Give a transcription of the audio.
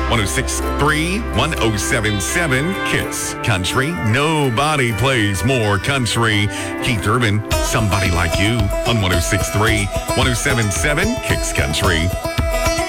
106.3, 107.7 Kiss Country. Nobody plays more country. Keith Urban, Somebody Like You on 106.3, 107.7 Kicks Country.